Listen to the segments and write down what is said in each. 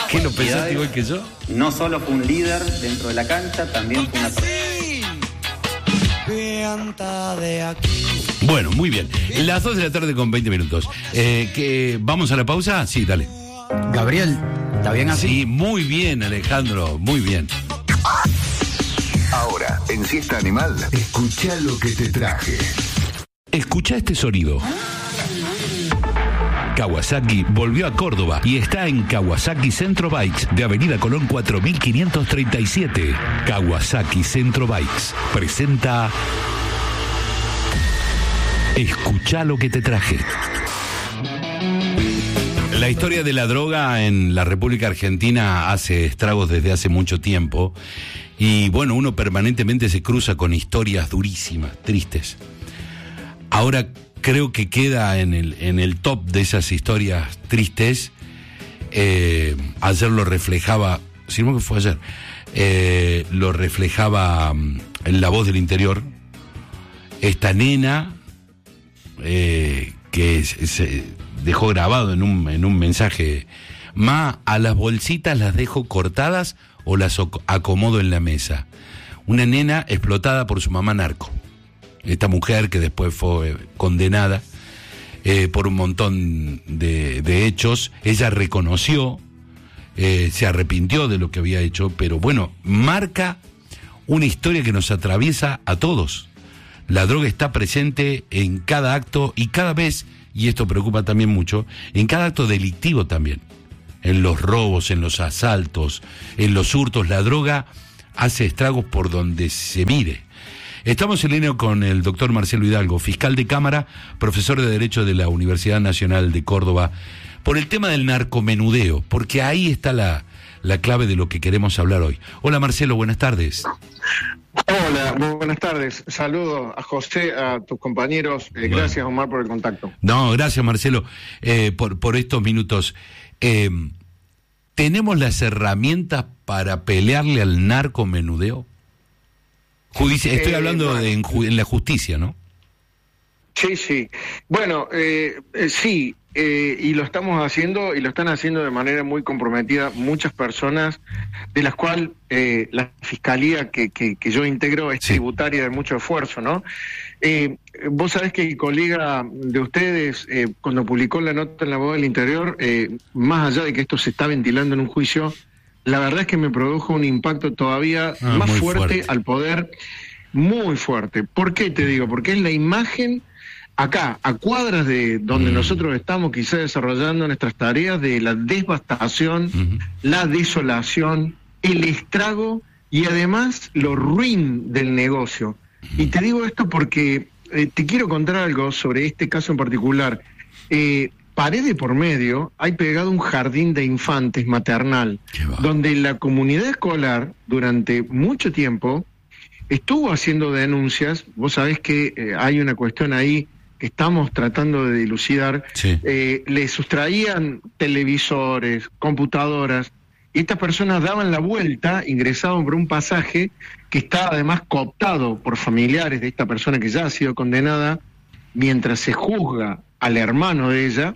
¿Qué lo pensaste igual que yo? No solo fue un líder dentro de la cancha, también fue una persona. Bueno, muy bien. Las 2 de la tarde con 20 minutos. ¿Vamos a la pausa? Sí, dale. Gabriel, ¿está bien así? Sí, muy bien, Alejandro, muy bien. Ahora, en Siesta Animal, escuchá lo que te traje. Escuchá este sonido. Kawasaki volvió a Córdoba y está en Kawasaki Centro Bikes de Avenida Colón 4537. Kawasaki Centro Bikes presenta Escuchá lo que te traje. La historia de la droga en la República Argentina hace estragos desde hace mucho tiempo y bueno, uno permanentemente se cruza con historias durísimas, tristes. Ahora creo que queda en el top de esas historias tristes. Ayer lo reflejaba, si no que fue ayer, lo reflejaba en La Voz del Interior, esta nena que se dejó grabado en un mensaje: "Ma, a las bolsitas las dejo cortadas o las acomodo en la mesa". Una nena explotada por su mamá narco. Esta mujer que después fue condenada por un montón de hechos. Ella reconoció, se arrepintió de lo que había hecho, pero bueno, marca una historia que nos atraviesa a todos. La droga está presente en cada acto y cada vez, y esto preocupa también mucho, en cada acto delictivo también. En los robos, en los asaltos, en los hurtos, la droga hace estragos por donde se mire. Estamos en línea con el doctor Marcelo Hidalgo, fiscal de Cámara, profesor de Derecho de la Universidad Nacional de Córdoba, por el tema del narcomenudeo, porque ahí está la clave de lo que queremos hablar hoy. Hola Marcelo, buenas tardes. Hola, muy buenas tardes. Saludos a José, a tus compañeros. Gracias, Omar, por el contacto. No, gracias Marcelo por estos minutos. ¿Tenemos las herramientas para pelearle al narcomenudeo? Estoy hablando en la justicia, ¿no? Sí. Bueno, sí, y lo estamos haciendo, y lo están haciendo de manera muy comprometida muchas personas, de las cuales la fiscalía que yo integro es tributaria de mucho esfuerzo, ¿no? Vos sabés que el colega de ustedes, cuando publicó la nota en La Voz del Interior, más allá de que esto se está ventilando en un juicio, la verdad es que me produjo un impacto todavía más fuerte al poder, muy fuerte. ¿Por qué te digo? Porque es la imagen acá, a cuadras de donde nosotros estamos quizás desarrollando nuestras tareas, de la devastación, la desolación, el estrago y además lo ruin del negocio. Y te digo esto porque te quiero contar algo sobre este caso en particular. Pared de por medio, hay pegado un jardín de infantes maternal, donde la comunidad escolar durante mucho tiempo estuvo haciendo denuncias. Vos sabés que hay una cuestión ahí que estamos tratando de dilucidar. Le sustraían televisores, computadoras, y estas personas daban la vuelta, ingresaban por un pasaje que está además cooptado por familiares de esta persona que ya ha sido condenada, mientras se juzga al hermano de ella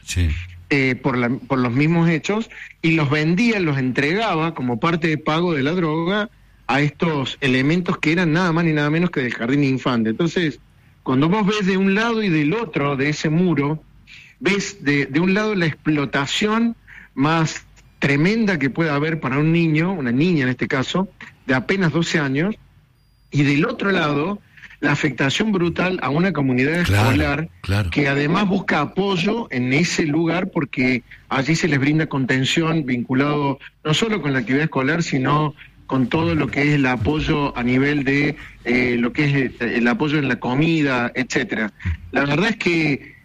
por los mismos hechos, y los vendía, los entregaba como parte de pago de la droga a estos elementos que eran nada más ni nada menos que del jardín de infantes. Entonces, cuando vos ves de un lado y del otro de ese muro, ves de un lado la explotación más tremenda que pueda haber para un niño, una niña en este caso, de apenas 12 años, y del otro lado la afectación brutal a una comunidad escolar que además busca apoyo en ese lugar, porque allí se les brinda contención vinculado no solo con la actividad escolar, sino con todo lo que es el apoyo a nivel de lo que es el apoyo en la comida, etcétera. La verdad es que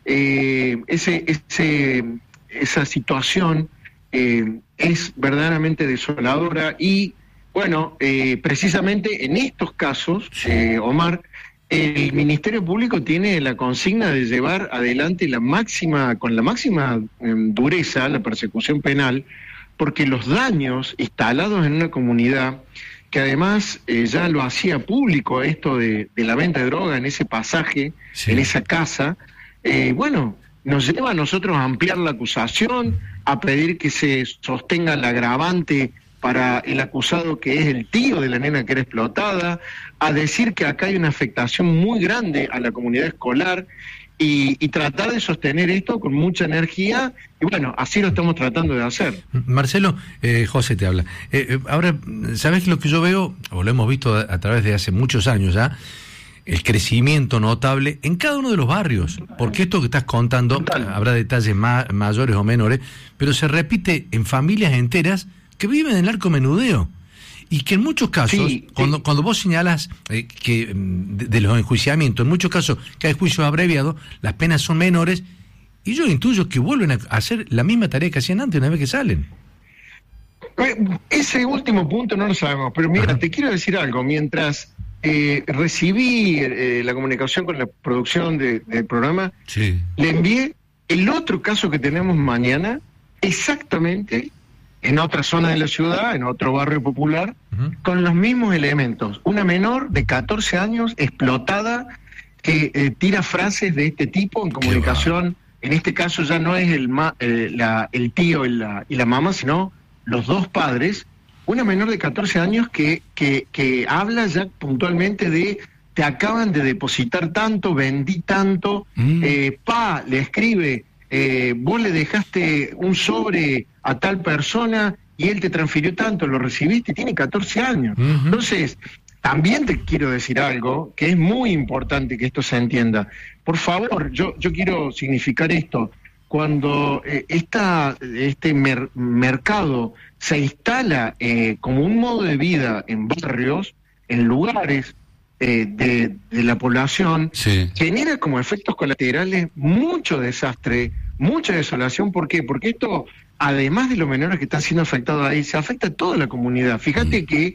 esa situación es verdaderamente desoladora, y bueno, precisamente en estos casos, Omar, el Ministerio Público tiene la consigna de llevar adelante con la máxima dureza la persecución penal, porque los daños instalados en una comunidad, que además ya lo hacía público esto de la venta de droga en ese pasaje, en esa casa, bueno, nos lleva a nosotros a ampliar la acusación, a pedir que se sostenga el agravante para el acusado, que es el tío de la nena que era explotada, a decir que acá hay una afectación muy grande a la comunidad escolar, y tratar de sostener esto con mucha energía, y bueno, así lo estamos tratando de hacer. Marcelo, José te habla. Ahora, ¿sabés lo que yo veo? O lo hemos visto a través de hace muchos años ya, el crecimiento notable en cada uno de los barrios, porque esto que estás contando, habrá detalles mayores o menores, pero se repite en familias enteras que viven en el narcomenudeo. Y que en muchos casos, cuando vos señalás que de los enjuiciamientos, en muchos casos que hay juicios abreviados, las penas son menores, y yo intuyo que vuelven a hacer la misma tarea que hacían antes una vez que salen. Ese último punto no lo sabemos, pero mira, te quiero decir algo. Mientras recibí la comunicación con la producción del programa, le envié el otro caso que tenemos mañana, exactamente en otra zona de la ciudad, en otro barrio popular, con los mismos elementos. Una menor de 14 años explotada, que tira frases de este tipo en comunicación. En este caso ya no es el tío y la mamá, sino los dos padres. Una menor de 14 años que habla ya puntualmente de: te acaban de depositar tanto, vendí tanto, le escribe, vos le dejaste un sobre a tal persona y él te transfirió tanto, lo recibiste, tiene 14 años. Entonces, también te quiero decir algo que es muy importante que esto se entienda. Por favor, yo quiero significar esto. Cuando este mercado se instala como un modo de vida en barrios, en lugares de la población, genera como efectos colaterales mucho desastre, mucha desolación. ¿Por qué? Porque esto, además de los menores que están siendo afectados ahí, se afecta a toda la comunidad. Fíjate que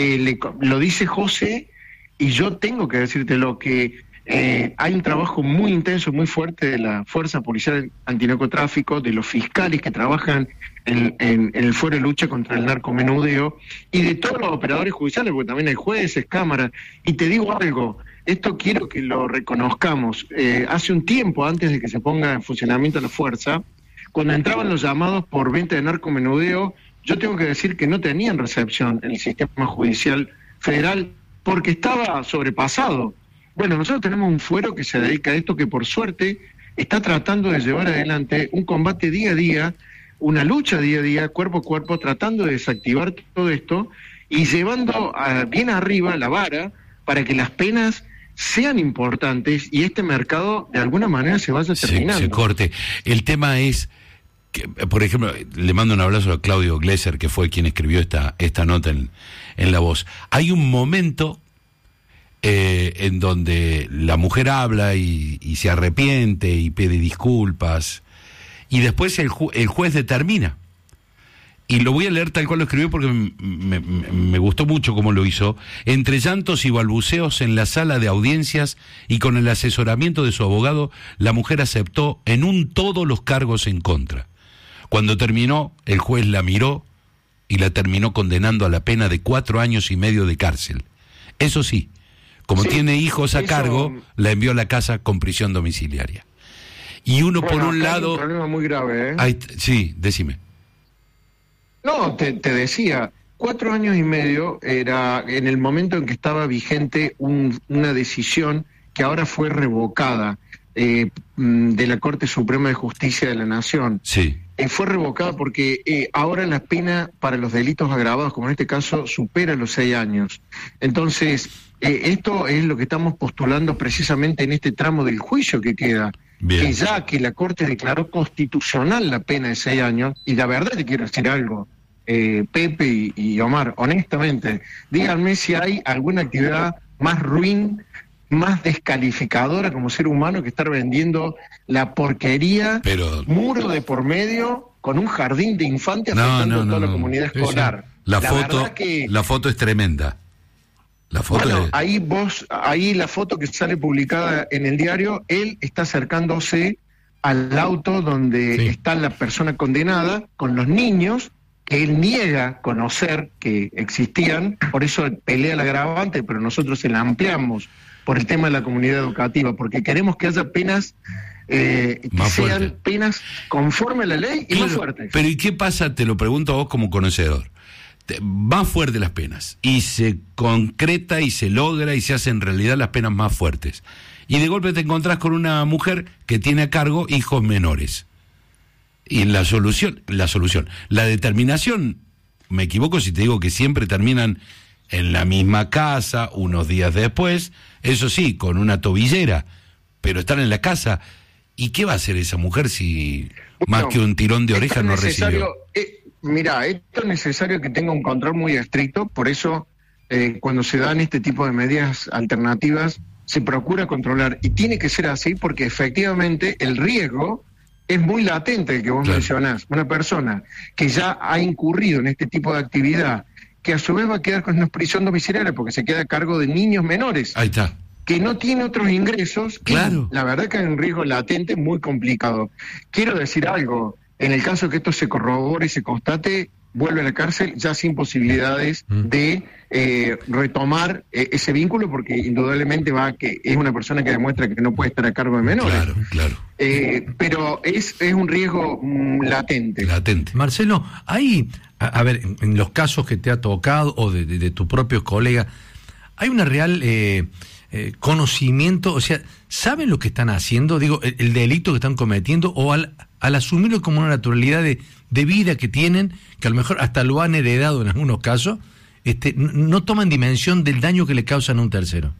lo dice José, y yo tengo que decírtelo, que hay un trabajo muy intenso, muy fuerte de la Fuerza Policial Antinarcotráfico, de los fiscales que trabajan en el Foro de Lucha contra el Narcomenudeo, y de todos los operadores judiciales, porque también hay jueces, cámaras. Y te digo algo, esto quiero que lo reconozcamos. Hace un tiempo, antes de que se ponga en funcionamiento la fuerza, cuando entraban los llamados por venta de narcomenudeo, yo tengo que decir que no tenían recepción en el sistema judicial federal porque estaba sobrepasado. Bueno, nosotros tenemos un fuero que se dedica a esto, que por suerte está tratando de llevar adelante un combate día a día, una lucha día a día, cuerpo a cuerpo, tratando de desactivar todo esto y llevando bien arriba la vara para que las penas sean importantes y este mercado de alguna manera se vaya terminando. Se corte. El tema es que, por ejemplo, le mando un abrazo a Claudio Glesser, que fue quien escribió esta nota en La Voz. Hay un momento en donde la mujer habla y se arrepiente y pide disculpas, y después el juez determina. Y lo voy a leer tal cual lo escribió porque me gustó mucho cómo lo hizo. Entre llantos y balbuceos en la sala de audiencias y con el asesoramiento de su abogado, la mujer aceptó en un todo los cargos en contra. Cuando terminó, el juez la miró y la terminó condenando a la pena de 4 años y medio de cárcel. Eso sí, como tiene hijos a cargo, la envió a la casa con prisión domiciliaria. Y uno, por un lado... Hay un problema muy grave, sí, decime. No, te decía, 4 años y medio era en el momento en que estaba vigente una decisión que ahora fue revocada de la Corte Suprema de Justicia de la Nación. Sí. Fue revocada porque ahora la pena para los delitos agravados, como en este caso, supera los 6 años. Entonces, esto es lo que estamos postulando precisamente en este tramo del juicio que queda. Bien. Que ya que la Corte declaró constitucional la pena de 6 años, y la verdad te quiero decir algo, Pepe y Omar, honestamente, díganme si hay alguna actividad más ruin, más descalificadora como ser humano que estar vendiendo la porquería, muro de por medio, con un jardín de infantes afectando a toda la comunidad escolar. La foto es tremenda. La foto ahí la foto que sale publicada en el diario, él está acercándose al auto donde está la persona condenada con los niños que él niega conocer que existían, por eso pelea el agravante, pero nosotros se la ampliamos por el tema de la comunidad educativa, porque queremos que haya penas que Más sean fuerte. penas conforme a la ley y Claro, más fuertes. pero ¿y qué pasa? Te lo pregunto a vos como conocedor. Más fuertes las penas, y se concreta y se logra y se hacen realidad las penas más fuertes. Y de golpe te encontrás con una mujer que tiene a cargo hijos menores. Y la determinación, me equivoco si te digo que siempre terminan en la misma casa, unos días después, eso sí, con una tobillera, pero están en la casa. ¿Y qué va a hacer esa mujer si más que un tirón de oreja no recibió? Mira, esto es necesario que tenga un control muy estricto, por eso cuando se dan este tipo de medidas alternativas se procura controlar, y tiene que ser así porque efectivamente el riesgo es muy latente, el que vos mencionás. Una persona que ya ha incurrido en este tipo de actividad, que a su vez va a quedar con una prisión domiciliaria porque se queda a cargo de niños menores. Ahí está. Que no tiene otros ingresos, Claro. la verdad que hay un riesgo latente muy complicado. Quiero decir algo, en el caso que esto se corrobore y se constate, vuelve a la cárcel ya sin posibilidades de retomar ese vínculo, porque indudablemente es una persona que demuestra que no puede estar a cargo de menores. Claro. Pero es un riesgo latente. Marcelo, hay, a ver, en los casos que te ha tocado o de tus propios colegas, ¿hay una real conocimiento? O sea, ¿saben lo que están haciendo? Digo, el delito que están cometiendo, o al asumirlo como una naturalidad de vida que tienen, que a lo mejor hasta lo han heredado en algunos casos, no toman dimensión del daño que le causan a un tercero.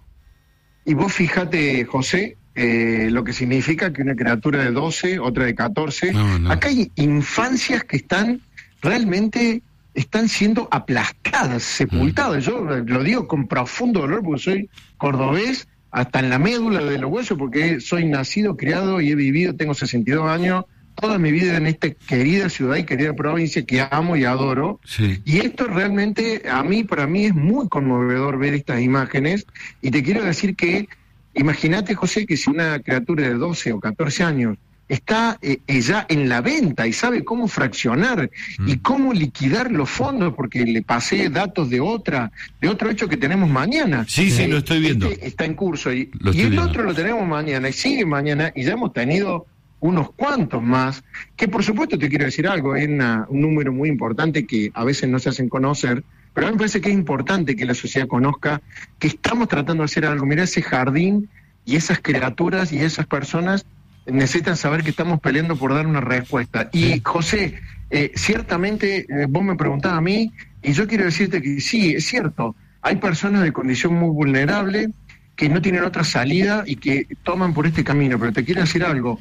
Y vos fíjate, José, lo que significa que una criatura de 12, otra de 14, No. acá hay infancias que realmente están siendo aplastadas, sepultadas. Yo lo digo con profundo dolor porque soy cordobés hasta en la médula de los huesos, porque soy nacido, criado y he vivido, tengo 62 años, toda mi vida en esta querida ciudad y querida provincia que amo y adoro. Sí. Y esto realmente, para mí es muy conmovedor ver estas imágenes. Y te quiero decir que, imagínate, José, que si una criatura de 12 o 14 años está ya en la venta y sabe cómo fraccionar y cómo liquidar los fondos, porque le pasé datos de otro hecho que tenemos mañana. Sí, lo estoy viendo. Está en curso y Lo estoy el viendo. otro lo tenemos mañana y sigue mañana, y ya hemos tenido unos cuantos más, que por supuesto te quiero decir algo, es un número muy importante que a veces no se hacen conocer, pero a mí me parece que es importante que la sociedad conozca que estamos tratando de hacer algo. Mirá ese jardín y esas criaturas y esas personas necesitan saber que estamos peleando por dar una respuesta. Y José, ciertamente vos me preguntabas a mí, y yo quiero decirte que sí, es cierto, hay personas de condición muy vulnerable que no tienen otra salida y que toman por este camino, pero te quiero decir algo.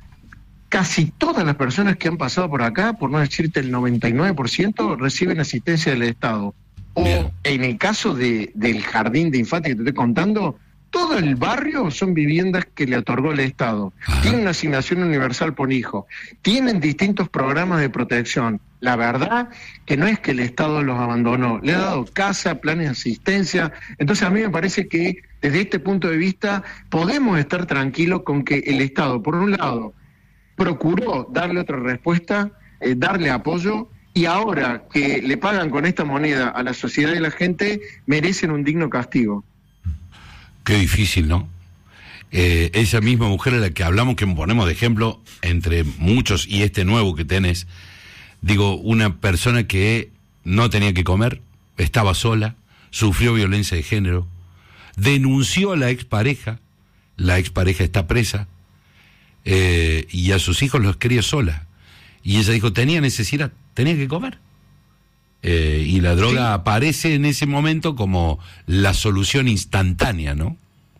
Casi todas las personas que han pasado por acá, por no decirte el 99%, reciben asistencia del Estado. O en el caso del jardín de infantes que te estoy contando, todo el barrio son viviendas que le otorgó el Estado. Tienen una asignación universal por hijo. Tienen distintos programas de protección. La verdad que no es que el Estado los abandonó. Le ha dado casa, planes de asistencia. Entonces a mí me parece que desde este punto de vista podemos estar tranquilos con que el Estado, por un lado, procuró darle otra respuesta, darle apoyo, y ahora que le pagan con esta moneda a la sociedad y a la gente, merecen un digno castigo. Qué difícil, ¿no? Esa misma mujer a la que hablamos, que ponemos de ejemplo entre muchos, y este nuevo que tenés, digo, una persona que no tenía que comer, estaba sola, sufrió violencia de género, denunció a la expareja está presa, y a sus hijos los cría sola, y ella dijo, tenía necesidad, tenía que comer, y la droga aparece en ese momento como la solución instantánea, ¿no?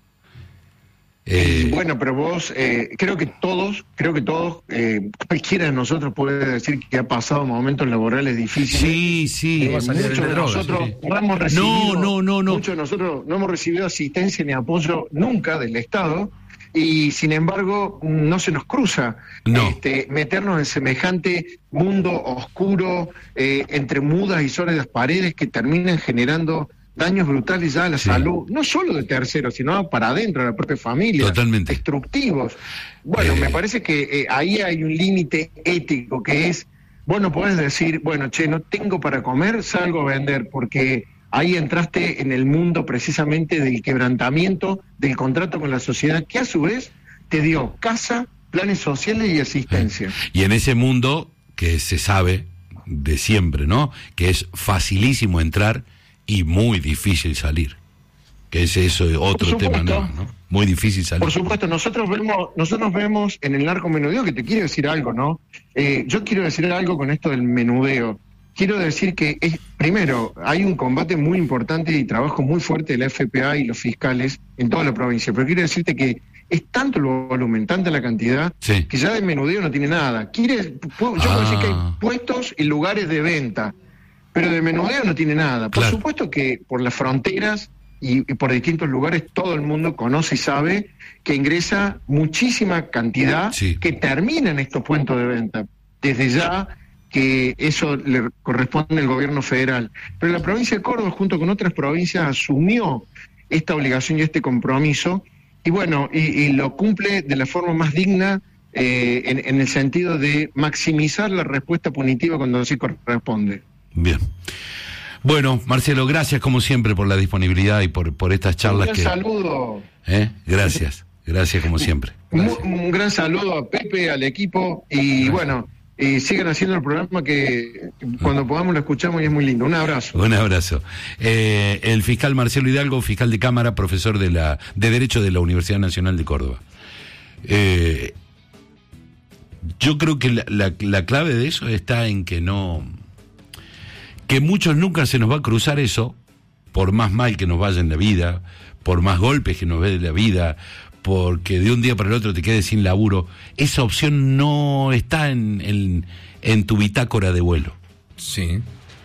Bueno, pero vos, creo que todos, cualquiera de nosotros puede decir que ha pasado momentos laborales difíciles. Sí. Muchos de nosotros no hemos recibido, muchos de nosotros no hemos recibido asistencia ni apoyo nunca del Estado, y sin embargo no se nos cruza meternos en semejante mundo oscuro, entre mudas y sólidas paredes que terminan generando daños brutales ya a la salud, no solo de terceros, sino para adentro, de la propia familia. Totalmente. Destructivos. Bueno, me parece que ahí hay un límite ético que es, vos no podés decir, bueno, no tengo para comer, salgo a vender, porque ahí entraste en el mundo precisamente del quebrantamiento del contrato con la sociedad, que a su vez te dio casa, planes sociales y asistencia. Y en ese mundo que se sabe de siempre, ¿no? Que es facilísimo entrar y muy difícil salir. Que es eso otro tema, ¿no? Muy difícil salir. Por supuesto, nosotros vemos en el narcomenudeo, que te quiero decir algo, ¿no? Yo quiero decir algo con esto del menudeo. Quiero decir que, primero, hay un combate muy importante y trabajo muy fuerte de la FPA y los fiscales en toda la provincia, pero quiero decirte que es tanto el volumen, tanta la cantidad, sí, que ya de menudeo no tiene nada. Yo puedo decir que hay puestos y lugares de venta, pero de menudeo no tiene nada. Por claro, supuesto que por las fronteras y por distintos lugares todo el mundo conoce y sabe que ingresa muchísima cantidad, sí, que termina en estos puntos de venta. Desde ya que eso le corresponde al gobierno federal. Pero la provincia de Córdoba, junto con otras provincias, asumió esta obligación y este compromiso, y bueno, y lo cumple de la forma más digna, en el sentido de maximizar la respuesta punitiva cuando así corresponde. Bien. Bueno, Marcelo, gracias como siempre por la disponibilidad y por estas charlas. Un gran saludo. Gracias como siempre. Un gran saludo a Pepe, al equipo, y bueno, sigan haciendo el programa que cuando podamos lo escuchamos y es muy lindo. Un abrazo. Un abrazo. El fiscal Marcelo Hidalgo, fiscal de Cámara, profesor de Derecho de la Universidad Nacional de Córdoba. Yo creo que la clave de eso está en que muchos nunca se nos va a cruzar eso, por más mal que nos vaya en la vida, por más golpes que nos dé la vida, porque de un día para el otro te quedes sin laburo. Esa opción no está en tu bitácora de vuelo. Sí.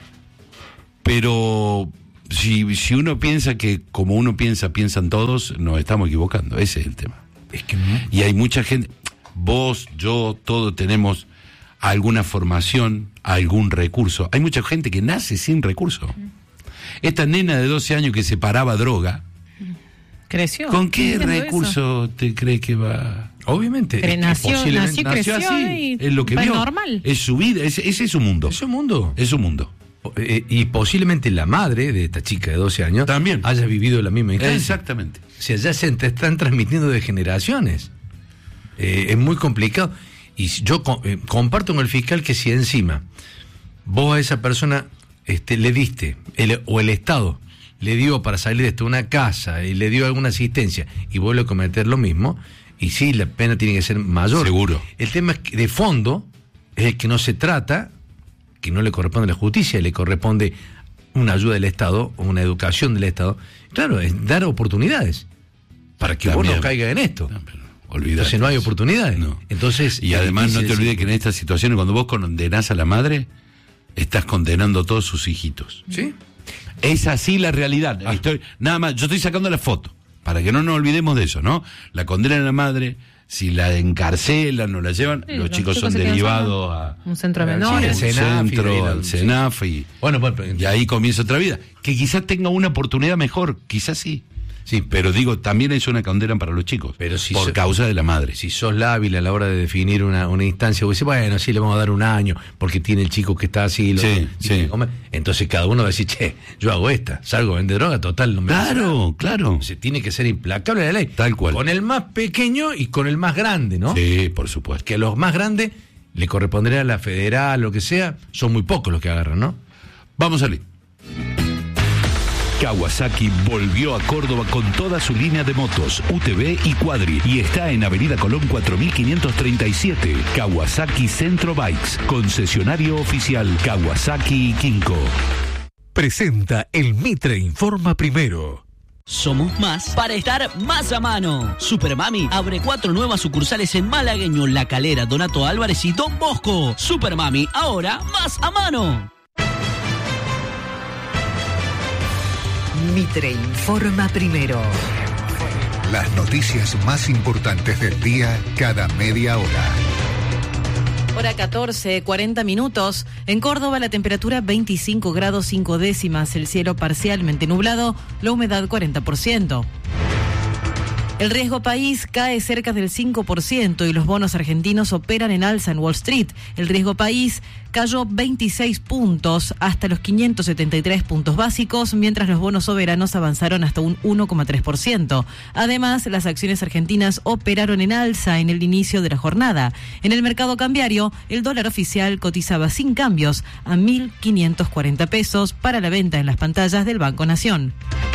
Pero si uno piensa que como uno piensan todos, nos estamos equivocando. Ese es el tema. Es que y hay mucha gente, vos, yo, todos tenemos alguna formación, algún recurso. Hay mucha gente que nace sin recurso. Esta nena de 12 años que separaba droga, creció. ¿con qué recurso eso te crees que va? Obviamente. Pero nació creció así, y es lo que vio. normal. Es su vida, ese es su mundo. Es su mundo. Es su mundo. Y posiblemente la madre de esta chica de 12 años también haya vivido la misma instancia. Exactamente. O sea, ya se están transmitiendo de generaciones. Es muy complicado. Y yo comparto con el fiscal que si encima vos a esa persona le diste, o el Estado le dio para salir de una casa y le dio alguna asistencia y vuelve a cometer lo mismo, y sí, la pena tiene que ser mayor. Seguro. El tema es que de fondo es el que no se trata, que no le corresponde a la justicia, le corresponde una ayuda del Estado o una educación del Estado. Claro, es dar oportunidades para que vos no caigas en esto. Olvidate. Entonces no hay oportunidades. No. Entonces, y además no te olvides que en estas situaciones, cuando vos condenás a la madre, estás condenando a todos sus hijitos. ¿Sí? Es así la realidad. Nada más, yo estoy sacando la foto, para que no nos olvidemos de eso, ¿no? La condenan a la madre, si la encarcelan o la llevan, sí, los chicos son derivados a un centro de menores, al CENAF, y ahí comienza otra vida. Que quizás tenga una oportunidad mejor, quizás sí. Sí, pero digo, también es una condena para los chicos, pero por causa de la madre. Si sos lábil a la hora de definir una instancia, vos decís, bueno, sí, le vamos a dar un año, porque tiene el chico que está así, entonces cada uno va a decir, yo hago esta, salgo a vender droga, total, no me Claro. Se tiene que ser implacable la ley. Tal cual. Con el más pequeño y con el más grande, ¿no? Sí, por supuesto. Que a los más grandes le correspondería a la federal, lo que sea, son muy pocos los que agarran, ¿no? Vamos a salir. Kawasaki volvió a Córdoba con toda su línea de motos, UTV y Quadri, y está en Avenida Colón 4537. Kawasaki Centro Bikes, concesionario oficial Kawasaki y Kinko. Presenta el Mitre Informa Primero. Somos más para estar más a mano. Supermami abre 4 nuevas sucursales en Malagueño, La Calera, Donato Álvarez y Don Bosco. Supermami, ahora más a mano. Mitre Informa Primero. Las noticias más importantes del día cada media hora. Hora 14, 40 minutos. En Córdoba la temperatura 25 grados 5 décimas, el cielo parcialmente nublado, la humedad 40%. El riesgo país cae cerca del 5% y los bonos argentinos operan en alza en Wall Street. El riesgo país cayó 26 puntos hasta los 573 puntos básicos, mientras los bonos soberanos avanzaron hasta un 1,3%. Además, las acciones argentinas operaron en alza en el inicio de la jornada. En el mercado cambiario, el dólar oficial cotizaba sin cambios a 1.540 pesos para la venta en las pantallas del Banco Nación.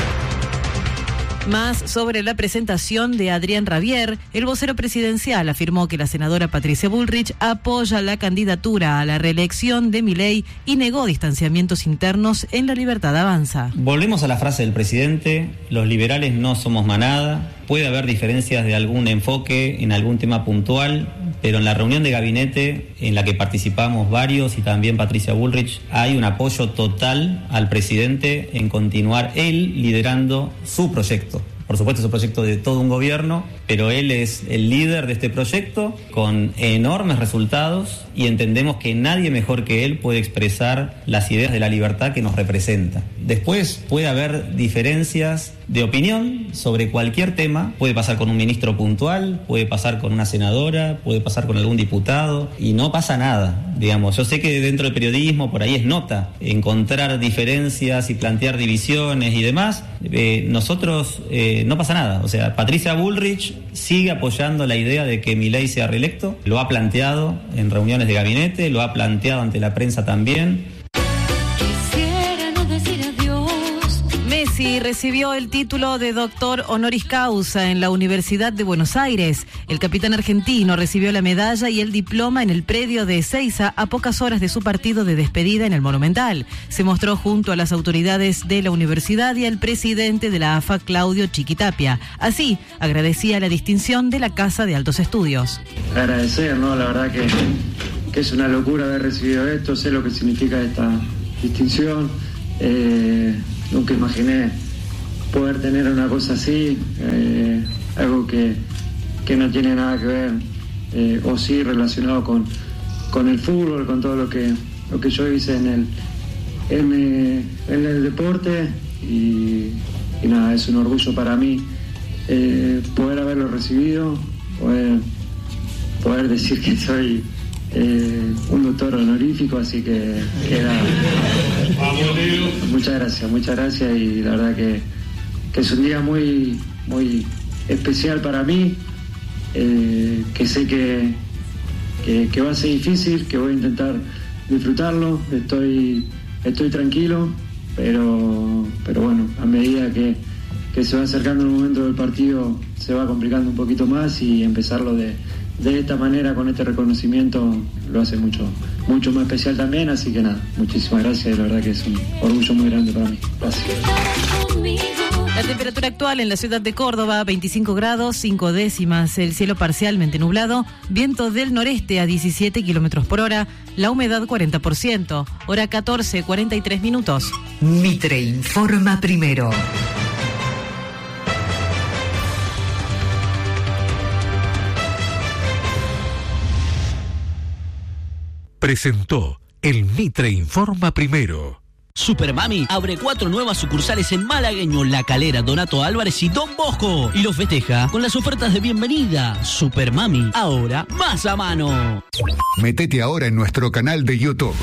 Más sobre la presentación de Adrián Rabier, el vocero presidencial afirmó que la senadora Patricia Bullrich apoya la candidatura a la reelección de Milei y negó distanciamientos internos en La Libertad Avanza. Volvemos a la frase del presidente: los liberales no somos manada. Puede haber diferencias de algún enfoque en algún tema puntual, pero en la reunión de gabinete en la que participamos varios y también Patricia Bullrich, hay un apoyo total al presidente en continuar él liderando su proyecto. Por supuesto es un proyecto de todo un gobierno, pero él es el líder de este proyecto con enormes resultados y entendemos que nadie mejor que él puede expresar las ideas de la libertad que nos representa. Después puede haber diferencias de opinión sobre cualquier tema, puede pasar con un ministro puntual, puede pasar con una senadora, puede pasar con algún diputado y no pasa nada, digamos. Yo sé que dentro del periodismo por ahí es nota encontrar diferencias y plantear divisiones y demás. Nosotros no pasa nada, o sea, Patricia Bullrich sigue apoyando la idea de que Milei sea reelecto, lo ha planteado en reuniones de gabinete, lo ha planteado ante la prensa también. Messi recibió el título de doctor honoris causa en la Universidad de Buenos Aires. El capitán argentino recibió la medalla y el diploma en el predio de Ezeiza a pocas horas de su partido de despedida en el Monumental. Se mostró junto a las autoridades de la universidad y al presidente de la AFA, Claudio Chiquitapia. Así, agradecía la distinción de la Casa de Altos Estudios. Agradecer, ¿no? La verdad que es una locura haber recibido esto, sé lo que significa esta distinción. Nunca imaginé poder tener una cosa así, algo que no tiene nada que ver, o sí relacionado con el fútbol, con todo lo que yo hice en el deporte y nada, es un orgullo para mí poder haberlo recibido, poder decir que soy un doctor honorífico, así que muchas gracias y la verdad que es un día muy muy especial para mí, que sé que va a ser difícil, que voy a intentar disfrutarlo, estoy tranquilo, pero bueno, a medida que se va acercando el momento del partido se va complicando un poquito más y empezarlo de esta manera, con este reconocimiento, lo hace mucho más especial también, así que nada, muchísimas gracias, la verdad que es un orgullo muy grande para mí. Gracias. La temperatura actual en la ciudad de Córdoba, 25 grados, 5 décimas, el cielo parcialmente nublado, viento del noreste a 17 kilómetros por hora, la humedad 40%, hora 14:43 minutos. Mitre informa primero. Presentó el Mitre Informa Primero. Supermami abre 4 nuevas sucursales en Malagueño, La Calera, Donato Álvarez y Don Bosco. Y los festeja con las ofertas de bienvenida. Supermami, ahora más a mano. Métete ahora en nuestro canal de YouTube.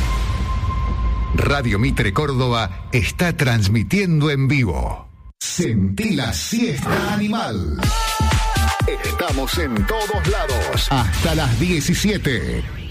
Radio Mitre Córdoba está transmitiendo en vivo. Sentí la siesta animal. Estamos en todos lados hasta las 17.